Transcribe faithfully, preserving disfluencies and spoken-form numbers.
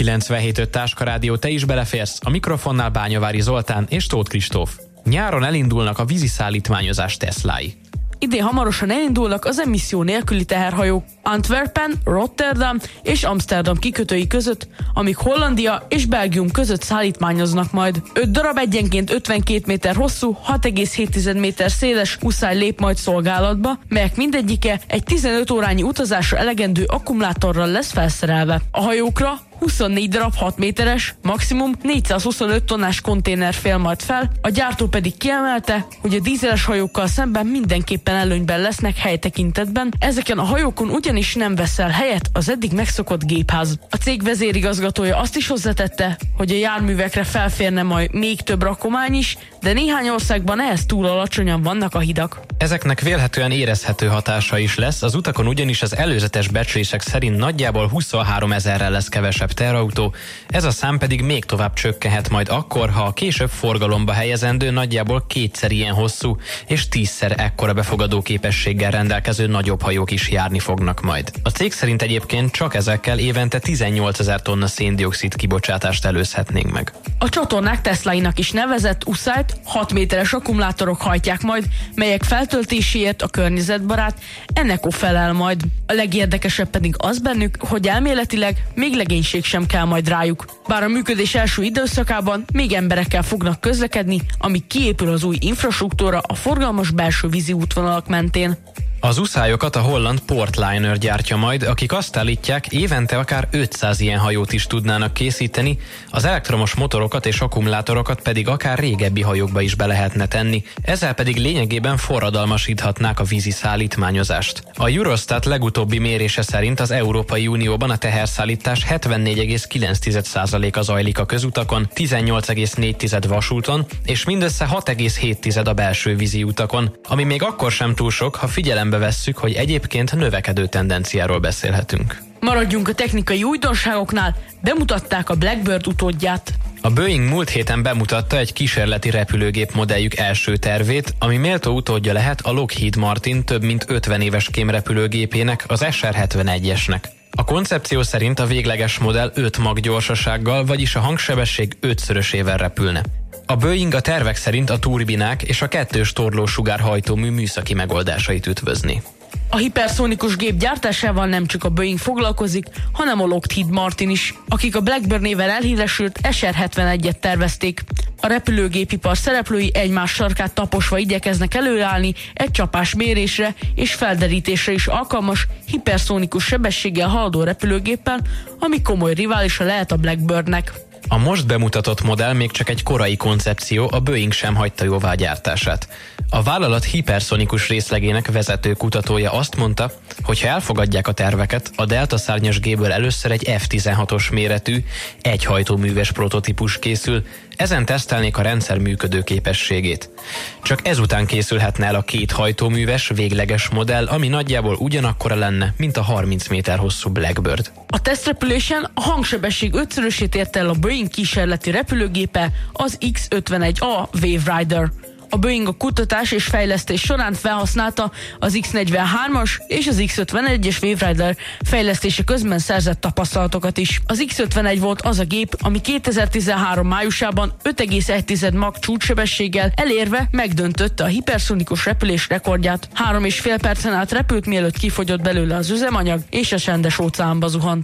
kilencvenhét öt Táska Rádió, te is beleférsz, a mikrofonnál Bányavári Zoltán és Tóth Kristóf. Nyáron elindulnak a víziszállítmányozás Teslái. Idén hamarosan elindulnak az emisszió nélküli teherhajók Antwerpen, Rotterdam és Amsterdam kikötői között, amik Hollandia és Belgium között szállítmányoznak majd. öt darab egyenként ötvenkét méter hosszú, hat egész hét méter széles uszály lép majd szolgálatba, melyek mindegyike egy tizenöt órányi utazásra elegendő akkumulátorral lesz felszerelve. A hajókra huszonnégy darab hat méteres, maximum négyszázhuszonöt tonnás konténer fél majd fel, a gyártó pedig kiemelte, hogy a dízeles hajókkal szemben mindenképpen előnyben lesznek hely tekintetben, ezeken a hajókon ugyanis nem veszel helyet az eddig megszokott gépház. A cég vezérigazgatója azt is hozzátette, hogy a járművekre felférne majd még több rakomány is, de néhány országban ehhez túl alacsonyan vannak a hidak. Ezeknek vélhetően érezhető hatása is lesz, az utakon ugyanis az előzetes becslések szerint nagyjából huszonhárom ezerrel lesz kevesebb teherautó, ez a szám pedig még tovább csökkenhet majd akkor, ha a később forgalomba helyezendő nagyjából kétszer ilyen hosszú és tízszer ekkora befogadó képességgel rendelkező nagyobb hajók is járni fognak majd. A cég szerint egyébként csak ezekkel évente tizennyolcezer tonna széndioxid kibocsátást előzhetnénk meg. A csatornák Tesláinak is nevezett uszályt hat méteres akkumulátorok hajtják majd, melyek feltöltéséért a környezetbarát Eneco felel majd. A legérdekesebb pedig az bennük, hogy elméletileg még legénység sem kell majd rájuk. Bár a működés első időszakában még emberekkel fognak közlekedni, amíg kiépül az új infrastruktúra a forgalmas belső vízi útvonalak mentén. Az uszályokat a holland Portliner gyártja majd, akik azt állítják, évente akár ötszáz ilyen hajót is tudnának készíteni, az elektromos motorokat és akkumulátorokat pedig akár régebbi hajókba is be lehetne tenni, ezzel pedig lényegében forradalmasíthatnák a vízi szállítmányozást. A Eurostat legutóbbi mérése szerint az Európai Unióban a teherszállítás hetvennégy egész kilenc százaléka zajlik a közutakon, tizennyolc egész négy vasúton, és mindössze hat egész hét a belső vízi utakon, ami még akkor sem túl sok, ha figyelembe vesszük, hogy egyébként növekedő tendenciáról beszélhetünk. Maradjunk a technikai újdonságoknál, bemutatták a Blackbird utódját. A Boeing múlt héten bemutatta egy kísérleti repülőgép modelljük első tervét, ami méltó utódja lehet a Lockheed Martin több mint ötven éves kémrepülőgépének, az es er hetvenegyesnek. A koncepció szerint a végleges modell öt Mach gyorsasággal, vagyis a hangsebesség ötszörösével repülne. A Boeing a tervek szerint a turbinák és a kettős torlósugár hajtómű műszaki megoldásait üdvözni. A hiperszónikus gép gyártásával nem csak a Boeing foglalkozik, hanem a Lockheed Martin is, akik a Blackbird néven elhíresült es er hetvenegyet tervezték. A repülőgépipar szereplői egymás sarkát taposva igyekeznek előállni egy csapás mérésre és felderítésre is alkalmas hiperszónikus sebességgel haladó repülőgéppel, ami komoly riválisa lehet a Blackbirdnek. A most bemutatott modell még csak egy korai koncepció, a Boeing sem hagyta jóvá gyártását. A vállalat hiperszonikus részlegének vezető kutatója azt mondta, hogy ha elfogadják a terveket, a Delta szárnyas gépből először egy ef tizenhatos méretű, egy hajtóműves prototípus készül, ezen tesztelnék a rendszer működő képességét. Csak ezután készülhetne el a két hajtóműves, végleges modell, ami nagyjából ugyanakkora lenne, mint a harminc méter hosszú Blackbird. A tesztrepülésen a hangsebesség ötszörösét ért el a Boeing kísérleti repülőgépe, az iksz ötvenegy á Wave Rider. A Boeing a kutatás és fejlesztés során felhasználta az iksz negyvenhármas és az iksz ötvenegyes Wave Rider fejlesztése közben szerzett tapasztalatokat is. Az iksz ötvenegy volt az a gép, ami kétezer-tizenhárom májusában öt egész egy Mach csúcssebességgel elérve megdöntötte a hiperszonikus repülés rekordját. Három és fél percen át repült, mielőtt kifogyott belőle az üzemanyag, és a Csendes óceánba zuhant.